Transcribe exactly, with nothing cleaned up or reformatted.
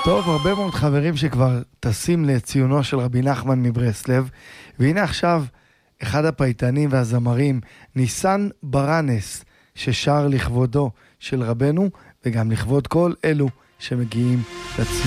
טוב, הרבה מאוד חברים שכבר טסים לציונו של רבי נחמן מברסלב, והנה עכשיו אחד הפייטנים והזמרים, ניסן ברנס, ששר לכבודו של רבנו, וגם לכבוד כל אלו שמגיעים לציון.